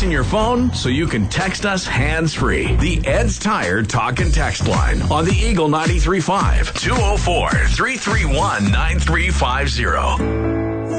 using your phone so you can text us hands-free. The Ed's Tire Talk and Text line on the Eagle 93.5, 204-331-9350.